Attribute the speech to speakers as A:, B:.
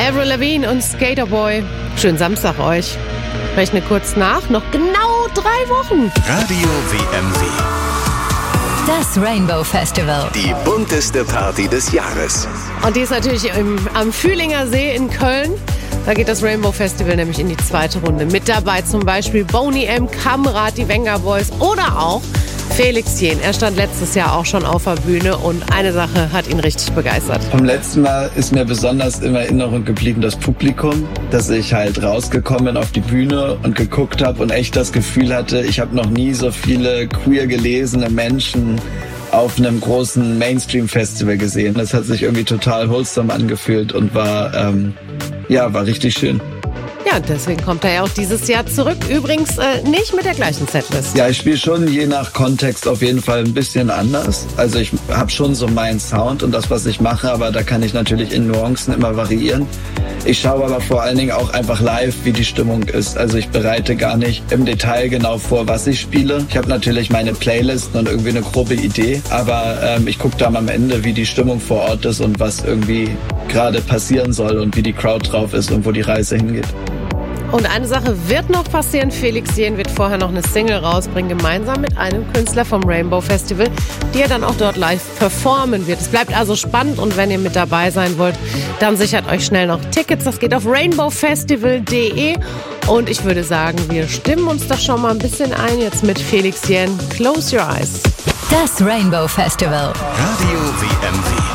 A: Avril Lavigne und Skater Boy. Schönen Samstag euch. Rechne kurz nach. Noch genau 3 Wochen.
B: Radio WMW.
C: Das Rainbow Festival.
B: Die bunteste Party des Jahres.
A: Und die ist natürlich am Fühlinger See in Köln. Da geht das Rainbow Festival nämlich in die 2. Runde. Mit dabei zum Beispiel Boney M., Kamrat, die Venga Boys oder auch Felix Jähn. Er stand letztes Jahr auch schon auf der Bühne und eine Sache hat ihn richtig begeistert.
D: Vom letzten Mal ist mir besonders in Erinnerung geblieben das Publikum, dass ich halt rausgekommen bin auf die Bühne und geguckt habe und echt das Gefühl hatte, ich habe noch nie so viele queer gelesene Menschen auf einem großen Mainstream-Festival gesehen. Das hat sich irgendwie total wholesome angefühlt und war richtig schön.
A: Ja, und deswegen kommt er ja auch dieses Jahr zurück. Übrigens nicht mit der gleichen Setlist.
D: Ja, ich spiele schon je nach Kontext auf jeden Fall ein bisschen anders. Also ich habe schon so meinen Sound und das, was ich mache, aber da kann ich natürlich in Nuancen immer variieren. Ich schaue aber vor allen Dingen auch einfach live, wie die Stimmung ist. Also ich bereite gar nicht im Detail genau vor, was ich spiele. Ich habe natürlich meine Playlisten und irgendwie eine grobe Idee, aber ich gucke dann am Ende, wie die Stimmung vor Ort ist und was irgendwie gerade passieren soll und wie die Crowd drauf ist und wo die Reise hingeht.
A: Und eine Sache wird noch passieren. Felix Jähn wird vorher noch eine Single rausbringen, gemeinsam mit einem Künstler vom Rainbow Festival, die er dann auch dort live performen wird. Es bleibt also spannend und wenn ihr mit dabei sein wollt, dann sichert euch schnell noch Tickets. Das geht auf rainbowfestival.de und ich würde sagen, wir stimmen uns doch schon mal ein bisschen ein jetzt mit Felix Jähn. Close your eyes.
C: Das Rainbow Festival.
B: Radio WMW.